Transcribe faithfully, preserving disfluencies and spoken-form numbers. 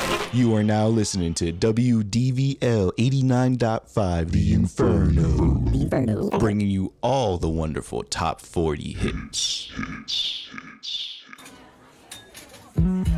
You are now listening to W D V L eighty-nine point five, The Inferno. The Inferno. Bringing you all the wonderful top forty hits.